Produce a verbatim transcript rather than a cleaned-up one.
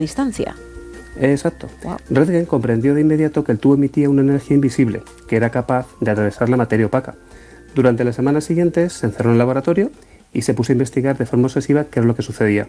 distancia. Exacto. Wow. Röntgen comprendió de inmediato que el tubo emitía una energía invisible, que era capaz de atravesar la materia opaca. Durante las semanas siguientes se encerró en el laboratorio y se puso a investigar de forma obsesiva qué era lo que sucedía.